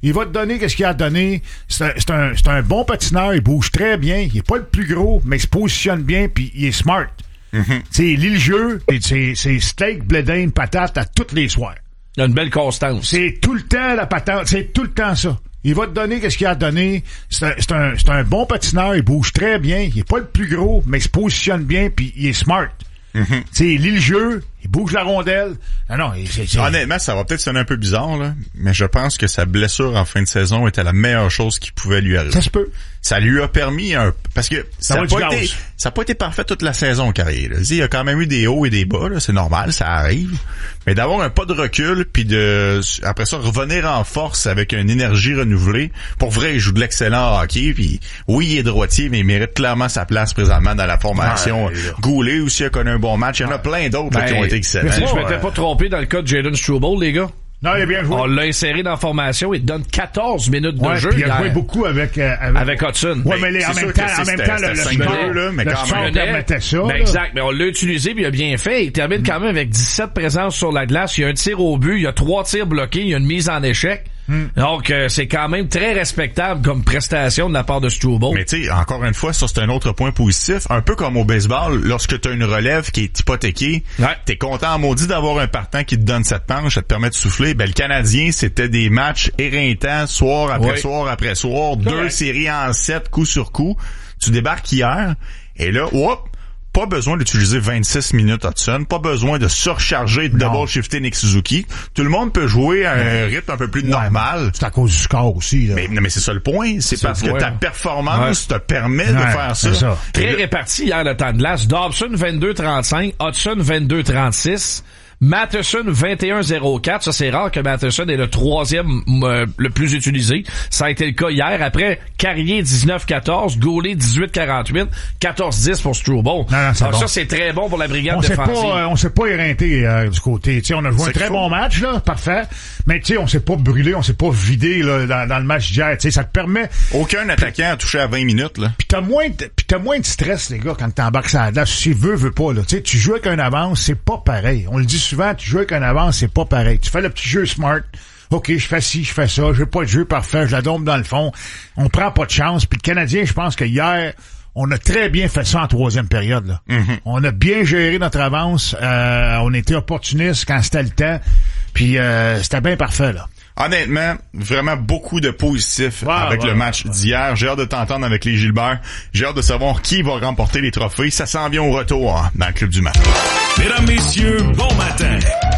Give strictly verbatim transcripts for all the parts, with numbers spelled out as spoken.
Il va te donner qu'est-ce qu'il a donné. C'est un, c'est un, c'est un bon patineur. Il bouge très bien. Il est pas le plus gros, mais il se positionne bien puis il est smart. Mm-hmm. C'est lit le jeu. C'est, c'est steak, bledin, patate à tous les soirs. Il a une belle constance. C'est tout le temps la patate. C'est tout le temps ça. Il va te donner qu'est-ce qu'il a donné. C'est un, c'est un, c'est un bon patineur. Il bouge très bien. Il est pas le plus gros, mais il se positionne bien puis il est smart. Mm-hmm. Tu sais, il lit le jeu, il bouge la rondelle. Ah non, c'est, c'est... Honnêtement, ça va peut-être sonner un peu bizarre, là, mais je pense que sa blessure en fin de saison était la meilleure chose qui pouvait lui arriver. Ça se peut. Ça lui a permis un, parce que ça n'a pas été, gaz. ça a pas été parfait toute la saison, Carrier, là. Il y a quand même eu des hauts et des bas, là. C'est normal, ça arrive. Mais d'avoir un pas de recul puis de, après ça, revenir en force avec une énergie renouvelée. Pour vrai, il joue de l'excellent hockey puis oui, il est droitier, mais il mérite clairement sa place présentement dans la formation. Ouais, Goulet aussi a connu un bon match. Il y en a plein d'autres, ben, là, qui ont été excellents. Je m'étais pas trompé dans le cas de Jayden Struble, les gars. Non, il a bien joué. On l'a inséré dans la formation. Il te donne quatorze minutes de ouais, jeu. Il a joué beaucoup avec, euh, avec... avec Hudson. Ouais, mais les, en, même temps, en même temps, le, le sport, là, mais le quand sport même. permettait ça. Ben là. exact. Mais on l'a utilisé puis il a bien fait. Il termine mm. quand même avec dix-sept présences sur la glace. Il y a un tir au but. Il y a trois tirs bloqués. Il y a une mise en échec. Mm. Donc, euh, c'est quand même très respectable comme prestation de la part de Struble. Mais tu sais, encore une fois, ça, c'est un autre point positif. Un peu comme au baseball, lorsque tu as une relève qui est hypothéquée, ouais. T'es content, maudit, d'avoir un partant qui te donne cette planche, ça te permet de souffler. Ben, le Canadien, c'était des matchs éreintants, soir après oui. soir après soir, deux ouais. séries en sept, coup sur coup. Tu débarques hier, et là, hop! Pas besoin d'utiliser vingt-six minutes Hudson, pas besoin de surcharger, de double-shifter Nick Suzuki. Tout le monde peut jouer à un rythme un peu plus ouais, normal. C'est à cause du score aussi. Là. Mais, mais c'est ça le point. C'est, c'est parce que ta performance ouais. te permet ouais, de faire ça. ça. Très réparti hier le temps de glace. Dobson vingt-deux trente-cinq, Hudson vingt-deux trente-six. Matheson vingt et un zéro quatre, ça c'est rare que Matheson est le troisième euh, le plus utilisé. Ça a été le cas hier. Après, Carrier dix-neuf quatorze, Goulet dix-huit quarante-huit, quatorze dix pour Struble. Non, non, c'est Alors bon. Ça c'est très bon pour la brigade on défensive. S'est pas, euh, on s'est pas éreinté euh, du côté. T'sais, on a joué c'est un très bon match là, parfait. Mais tu sais, on s'est pas brûlé, on s'est pas vidé là dans, dans le match d'hier. Tu sais, ça te permet. Aucun attaquant a touché à vingt minutes là. Puis t'as moins, de, puis t'as moins de stress les gars quand t'embarques sur la glace. Si veux, veux pas là. Tu sais, tu joues avec un avance, c'est pas pareil. On le dit souvent, tu joues avec un avance, c'est pas pareil. Tu fais le petit jeu smart. OK, je fais ci, je fais ça. J'ai pas de jeu parfait, je la dompe dans le fond. On prend pas de chance. Puis le Canadien, je pense que hier, on a très bien fait ça en troisième période. Là. Mm-hmm. On a bien géré notre avance. Euh, on était opportuniste quand c'était le temps. Puis euh, c'était bien parfait, là. Honnêtement, vraiment beaucoup de positifs wow, avec wow, le match wow. d'hier. J'ai hâte de t'entendre avec les Gilbert. J'ai hâte de savoir qui va remporter les trophées. Ça s'en vient au retour hein, dans le Club du match. Mesdames, messieurs, bon matin.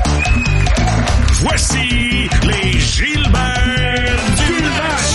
Voici les Gilbert du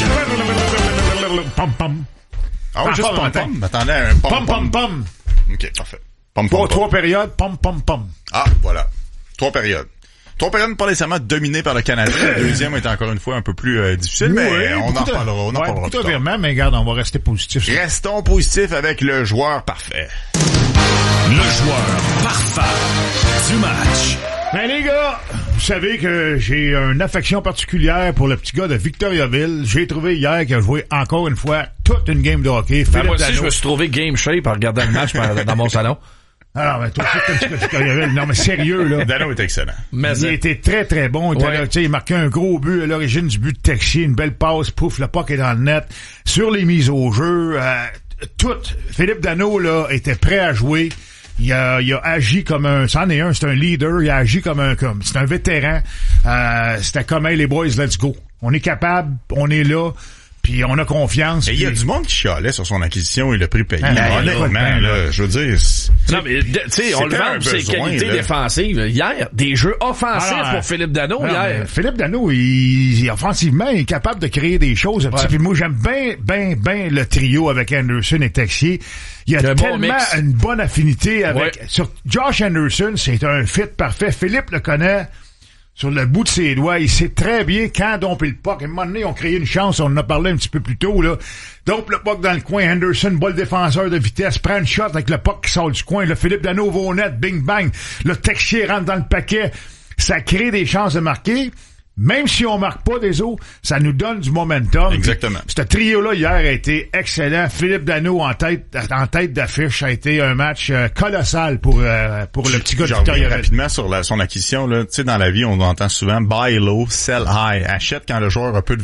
match. Pom pom. Ah oui, juste pom pom. M'attendais à un pom pom. Pom pom. OK, parfait. Pom pom. Trois périodes, pom pom pom. Ah, voilà. Trois périodes. Trois périodes pas nécessairement dominées par le Canadien. La deuxième est encore une fois un peu plus euh, difficile, oui, mais on en parlera. On en ouais, parlera plus tard. Mais regarde, on va rester positif. Restons positifs avec le joueur parfait. Le joueur parfait du match. Ben les gars, vous savez que j'ai une affection particulière pour le petit gars de Victoriaville. J'ai trouvé hier qu'il a joué encore une fois toute une game de hockey. Ben moi aussi, Dano. Je me suis trouvé game shape en regardant le match dans mon salon. Alors, ben, toi aussi, comme tu Victoriaville. Non, mais sérieux, là. Dano est excellent. Mais il était très, très bon. Il, ouais. était, il marquait un gros but à l'origine du but de Texier, une belle passe, pouf, le puck est dans le net. Sur les mises au jeu, euh, tout. Philippe Dano, là, était prêt à jouer. Il a, il a agi comme un, c'en est un, c'est un leader, il a agi comme un, comme, c'est un vétéran. Euh, c'était comme, hey, les boys, let's go. On est capable, on est là. Puis on a confiance. Et il puis... y a du monde qui chialait sur son acquisition et le prix payé. Ah, honnêtement, là, je veux dire... Non, mais tu sais, on le vend pour ses qualités là. défensives. Hier, des jeux offensifs ah, pour Philippe Dano. Alors, hier. Philippe Dano, il, il, offensivement, il est capable de créer des choses. Ouais. Puis moi, j'aime bien, bien, bien le trio avec Anderson et Texier. Il y a tellement bon une bonne affinité avec... Ouais. Sur Josh Anderson, c'est un fit parfait. Philippe le connaît... Sur le bout de ses doigts, il sait très bien quand domper le puck. À un moment donné, on créé une chance, on en a parlé un petit peu plus tôt, là. Dompe le puck dans le coin, Henderson, bas le défenseur de vitesse, prend une shot avec le puck qui sort du coin, le Philippe Dano va au net, bing bang, le Texier rentre dans le paquet. Ça crée des chances de marquer. Même si on marque pas des os, ça nous donne du momentum. Exactement. Ce trio-là, hier, a été excellent. Philippe Dano en tête, en tête d'affiche, ça a été un match euh, colossal pour, euh, pour le petit gars de Victoriaville. Rapidement sur la, son acquisition, là, tu sais, dans la vie, on entend souvent buy low, sell high. Achète quand le joueur a peu de